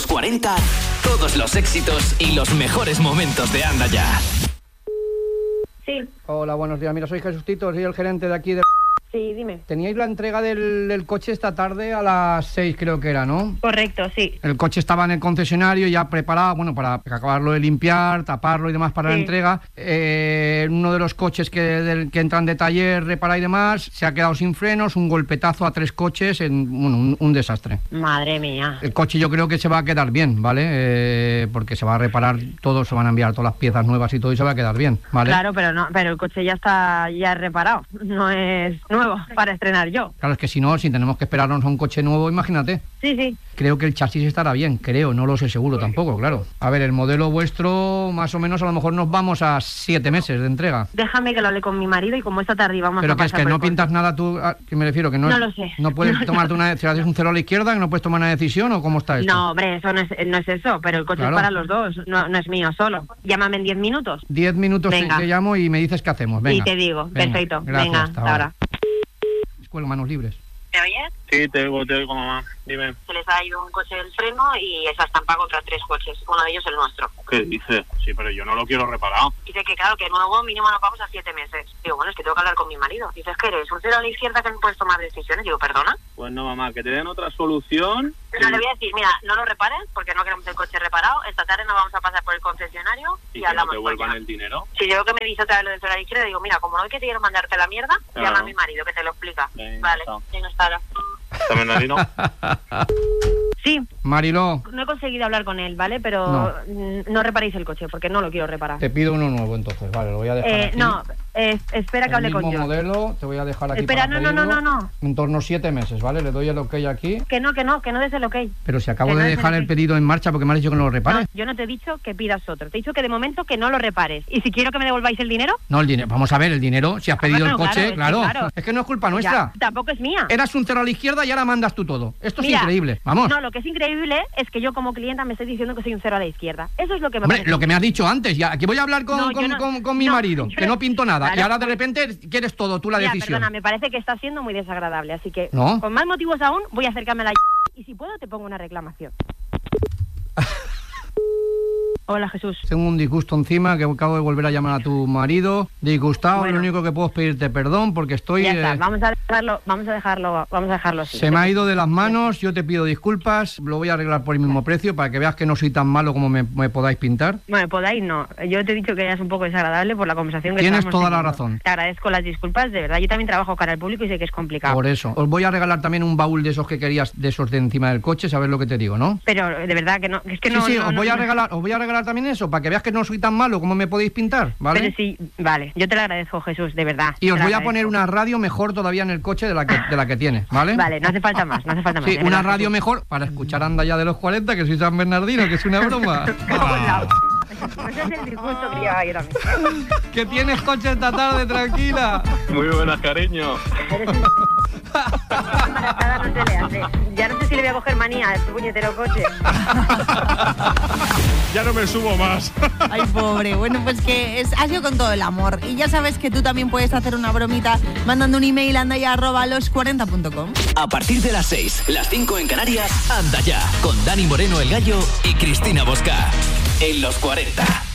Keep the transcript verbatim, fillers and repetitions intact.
los cuarenta, todos los éxitos y los mejores momentos de Anda Ya. Sí. Hola, buenos días. Mira, soy Jesús Tito, soy el gerente de aquí de... Sí, dime. Teníais la entrega del, del coche esta tarde a las seis, creo que era, ¿no? Correcto, sí. El coche estaba en el concesionario ya preparado, bueno, para acabarlo de limpiar, taparlo y demás para Sí. la entrega. Eh, uno de los coches que, del, que entran de taller, repara y demás, se ha quedado sin frenos, un golpetazo a tres coches, en, bueno, un, un desastre. Madre mía. El coche yo creo que se va a quedar bien, ¿vale? Eh, porque se va a reparar todo, se van a enviar todas las piezas nuevas y todo y se va a quedar bien, ¿vale? Claro, pero no, pero el coche ya está ya reparado, no es nuevo para estrenar yo. Claro, es que si no, si tenemos que esperarnos a un coche nuevo, imagínate. Sí, sí. Creo que el chasis estará bien, creo, no lo sé seguro tampoco, claro. A ver, el modelo vuestro, más o menos, a lo mejor nos vamos a siete meses de entrega. Déjame que lo hable con mi marido y como esta tarde vamos Pero a que es pasar que por no el coche. pintas nada tú, ¿a qué me refiero? Que no, No es- lo sé. no puedes No, tomarte no. una, si haces un cero a la izquierda, que no puedes tomar una decisión, ¿o cómo está esto? No, hombre, eso no es, no es eso, pero el coche Claro. es para los dos, no, no es mío solo. Llámame en diez minutos. Diez minutos Venga. te llamo y me dices qué hacemos, venga. Y te digo, Venga, perfecto. gracias, Venga, hasta hasta ahora. Escuela, manos libres. ¿Me oyes? Sí, te oigo, te oigo, mamá. Dime. Se les ha ido un coche del freno y esa estampa contra tres coches, uno de ellos el nuestro. ¿Qué dices? Sí, pero yo no lo quiero reparado. Dice que claro, que nuevo mínimo nos vamos a siete meses. Digo, bueno, es que tengo que hablar con mi marido. Dices que eres un cero a la izquierda que no puedes tomar decisiones. Digo, ¿perdona? Pues no, mamá, que te den otra solución. No, le voy a decir, mira, no lo repares porque no queremos el coche reparado. Esta tarde nos vamos a pasar por el concesionario y, Y que no hablamos te con vuelvan ella. el dinero. Si yo que me dice otra vez lo del cero a la izquierda, digo, mira, como no hay que quiero mandarte la mierda, Claro. llama a mi marido que te lo explica. Venga, Vale, chao. venga, hasta ahora. ¿También Narino? Sí, Mariló, no he conseguido hablar con él, ¿vale? Pero No. mm, no reparéis el coche porque no lo quiero reparar. te pido uno nuevo entonces, vale, lo voy a dejar Eh, aquí. no, eh, espera que El hable con mismo yo. modelo, te voy a dejar aquí Espera, para no, no, no, pedirlo. no, no. En torno a siete meses, ¿vale? Le doy el ok aquí. Que no, que no, que no des el ok. Pero si acabo Que no de es dejar el el ok. pedido en marcha porque me has dicho que no lo repares. No, yo no te he dicho que pidas otro. Te he dicho que de momento que no lo repares. Y si quiero que me devolváis el dinero, No, el dinero. Vamos a ver, el dinero. Si has pedido bueno, el coche, claro, claro. es que claro. Es que no es culpa nuestra. ya, tampoco es mía. Eras un cero a la izquierda y ahora mandas tú todo. Esto Mira, es increíble. Vamos. No, lo que es increíble es que yo como clienta me estoy diciendo que soy un cero a la izquierda. Eso es lo que me Hombre, parece. lo que me has dicho antes, ya aquí voy a hablar con, No, yo con, no- con- con mi no, marido, yo que no- no pinto nada. Claro, y ahora de pues- repente quieres todo, tú la Mira, decisión. perdona, me parece que está siendo muy desagradable. Así que, No. con más motivos aún, voy a acercarme a la y si puedo te pongo una reclamación. Hola, Jesús. Tengo un disgusto encima, que acabo de volver a llamar a tu marido. Disgustado, Bueno. lo único que puedo es pedirte perdón porque estoy... Ya está, eh, vamos a dejarlo, vamos a dejarlo, vamos a dejarlo así. Se me ha ido de las manos, yo te pido disculpas, lo voy a arreglar por el mismo precio para que veas que no soy tan malo como me, me podáis pintar. Bueno, podáis no. Yo te he dicho que eras un poco desagradable por la conversación que Tienes estábamos toda la teniendo. razón. Te agradezco las disculpas, de verdad. Yo también trabajo cara al público y sé que es complicado. Por eso. Os voy a regalar también un baúl de esos que querías, de esos de encima del coche, sabes lo que te digo, ¿no? Pero de verdad que no, es que no. sí, sí, no, os no, voy a no. regalar, os voy a regalar también eso, para que veas que no soy tan malo como me podéis pintar, ¿vale? Pero sí, vale. Yo te lo agradezco, Jesús, de verdad. Y os te lo voy a agradezco. poner una radio mejor todavía en el coche de la que, de la que tiene, ¿vale? Vale, no hace falta más, no hace falta más. Sí, de una verdad, radio Jesús. mejor para escuchar Anda Ya de los cuarenta, que soy San Bernardino, que es una broma. Cago en la- Ese es el disgusto que llevaba yo también. Que tienes coche esta tarde, tranquila. Muy buenas, cariño. Eres un... embarazada no se le hace. Ya no sé si le voy a coger manía a este puñetero coche. Ya no me subo más. Ay, pobre. Bueno, pues que es, ha sido con todo el amor. Y ya sabes que tú también puedes hacer una bromita mandando un email a andaya arroba los cuarenta punto com. A partir de las seis, las cinco en Canarias, Anda Ya, con Dani Moreno el Gallo y Cristina Bosca. En los cuarenta.